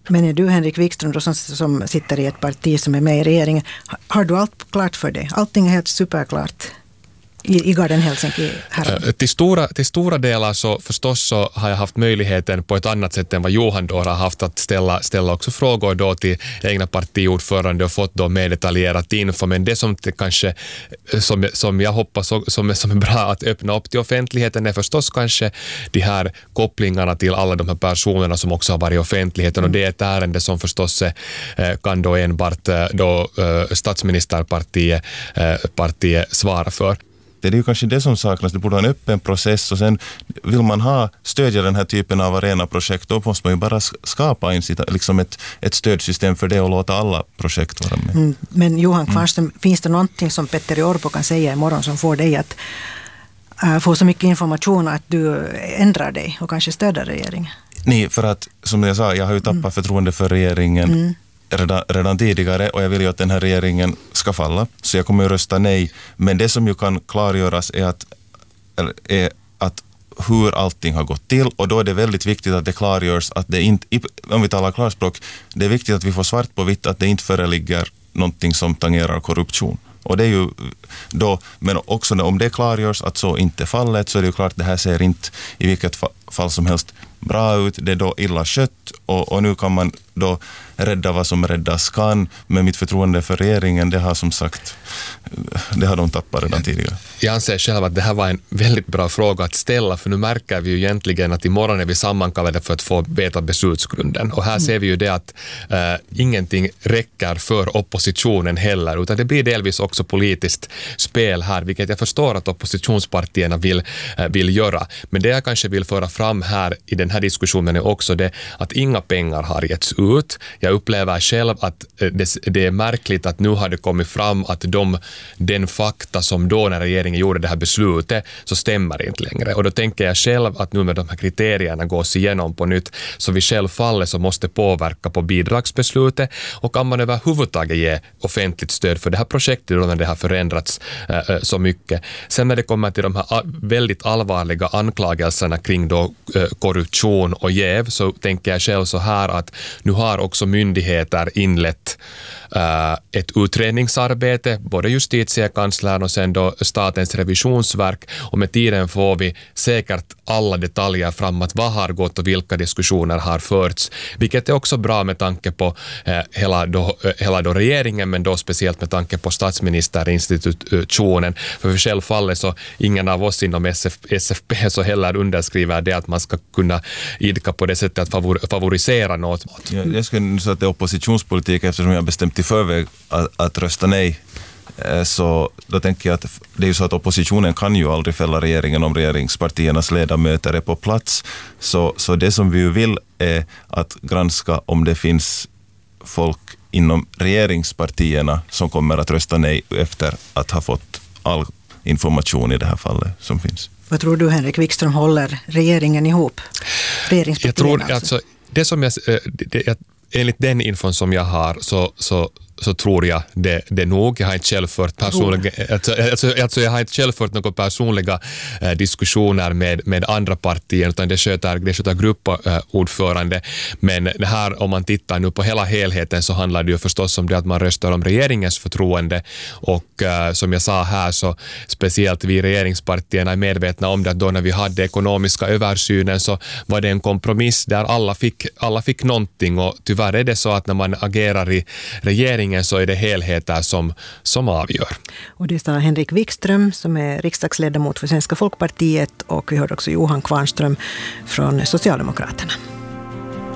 Men är du, Henrik Wikström, då, som sitter i ett parti som är med i regeringen, har du allt klart för dig? Allting är helt superklart i Garden Helsinki här? Till stora delar så förstås så har jag haft möjligheten på ett annat sätt än vad Johan då har haft att ställa också frågor då till egna partiordförande och fått då mer detaljerat info. Men det som kanske som jag hoppas som är bra att öppna upp till offentligheten är förstås kanske de här kopplingarna till alla de här personerna som också har varit i offentligheten. Och det är ett ärende som förstås kan då enbart då statsministerpartiet svara för. Det är ju kanske det som saknas. Det borde vara en öppen process, och sen vill man stödja den här typen av arenaprojekt, då måste man ju bara skapa liksom ett stödsystem för det och låta alla projekt vara med. Men Johan Kvarnström, finns det någonting som Petteri Orpo kan säga imorgon som får dig att få så mycket information att du ändrar dig och kanske stöder regeringen? Nej, för att som jag sa, jag har ju tappat förtroende för regeringen redan tidigare, och jag vill ju att den här regeringen ska falla, så jag kommer att rösta nej. Men det som ju kan klargöras är att hur allting har gått till, och då är det väldigt viktigt att det klargörs att det inte, om vi talar klarspråk, det är viktigt att vi får svart på vitt att det inte föreligger någonting som tangerar korruption. Och det är ju då, men också om det klargörs att så inte är fallet, så är det ju klart att det här ser inte i vilket fall som helst bra ut. Det är då illa skött, och nu kan man då rädda vad som räddas kan. Men mitt förtroende för regeringen, det har som sagt, det har de tappat redan tidigare. Jag anser själv att det här var en väldigt bra fråga att ställa, för nu märker vi ju egentligen att imorgon är vi sammankallade för att få veta beslutsgrunden. Och här ser vi ju det att ingenting räcker för oppositionen heller, utan det blir delvis också politiskt spel här, vilket jag förstår att oppositionspartierna vill göra. Men det jag kanske vill föra fram här i den här diskussionen är också det att inga pengar har getts ut. Jag upplever själv att det är märkligt att nu har det kommit fram att den fakta som då när regeringen gjorde det här beslutet så stämmer inte längre. Och då tänker jag själv att nu med de här kriterierna gås igenom på nytt, så vi självfallet så måste påverka på bidragsbeslutet, och kan man överhuvudtaget ge offentligt stöd för det här projektet då när det har förändrats så mycket. Sen när det kommer till de här väldigt allvarliga anklagelserna kring då korruption och jäv, så tänker jag själv så här att nu har också myndigheter inlett ett utredningsarbete, både justitiekanslern och sen då statens revisionsverk, och med tiden får vi säkert alla detaljer framåt, vad har gått och vilka diskussioner har förts, vilket är också bra med tanke på hela då regeringen, men då speciellt med tanke på statsministerinstitutionen, för självfallet så ingen av oss inom SFP så heller underskriver det att man ska kunna idka på det sättet att favorisera något. Jag skulle säga att det är oppositionspolitik, eftersom jag bestämt i förväg att rösta nej. Så då tänker jag att det är ju så att oppositionen kan ju aldrig fälla regeringen om regeringspartiernas ledamöter är på plats. Så det som vi vill är att granska om det finns folk inom regeringspartierna som kommer att rösta nej efter att ha fått all information i det här fallet som finns. Vad tror du, Henrik Wikström, håller regeringen ihop? Jag tror alltså det som enligt den infon som jag har så tror jag det nog. Jag har inte själv fört jag har inte själv fört några personliga diskussioner med andra partier, utan det sköter gruppordförande. Men det här, om man tittar nu på hela helheten, så handlar det ju förstås om det att man röstar om regeringens förtroende, och som jag sa här, så speciellt vi regeringspartierna är medvetna om det, att då när vi hade ekonomiska översynen så var det en kompromiss där alla fick någonting, och tyvärr är det så att när man agerar i regeringen så är det helheter som avgör. Och det sa Henrik Wikström som är riksdagsledamot för Svenska folkpartiet, och vi hörde också Johan Kvarnström från Socialdemokraterna.